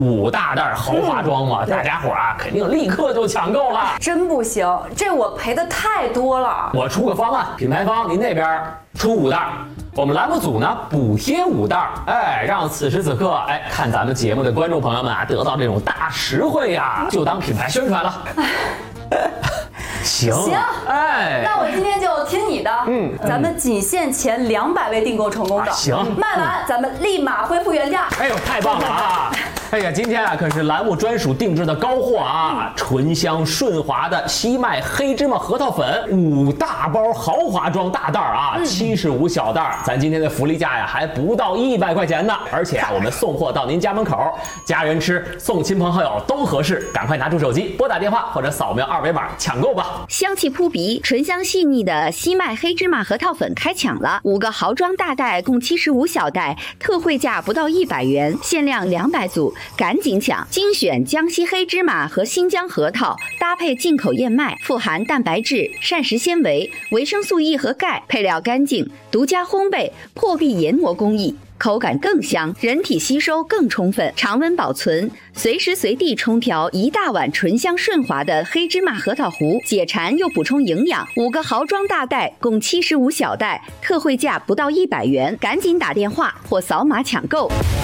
5大袋豪华装嘛，大家伙啊肯定立刻就抢购了。 真不行，这我赔的太多了。 我出个方案，品牌方您那边出5袋，我们栏目组呢补贴5袋，让此时此刻看咱们节目的观众朋友们啊得到这种大实惠呀，就当品牌宣传了。行， 那我今天就听你的。咱们仅限前200位订购成功的。 行， 卖完咱们立马恢复原价。 哎呦，太棒了啊！哎呀，今天啊可是栏目专属定制的高货啊，醇香顺滑的西麦黑芝麻核桃粉5大包豪华装大袋啊，75小袋，咱今天的福利价呀还不到100块钱呢，而且啊我们送货到您家门口，家人吃送亲朋好友都合适，赶快拿出手机拨打电话或者扫描2维码抢购吧。 香气扑鼻、醇香细腻的西麦黑芝麻核桃粉开抢了，5个豪装大袋共75小袋，特惠价不到100元，限量200组。赶紧抢！精选江西黑芝麻和新疆核桃，搭配进口燕麦，富含蛋白质、膳食纤维、维生素 E 和钙，配料干净，独家烘焙，破壁研磨工艺。口感更香，人体吸收更充分，常温保存，随时随地冲调1大碗醇香顺滑的黑芝麻核桃糊，解馋又补充营养。5个豪装大袋共75小袋，特惠价不到100元，赶紧打电话或扫码抢购。